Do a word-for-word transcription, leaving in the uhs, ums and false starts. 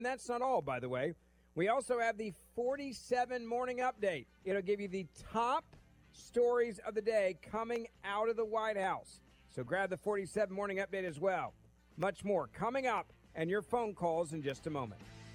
And that's not all, by the way. We also have the forty-seven Morning Update. It'll give you the top stories of the day coming out of the White House. So grab the forty-seven Morning Update as well. Much more coming up, and your phone calls in just a moment.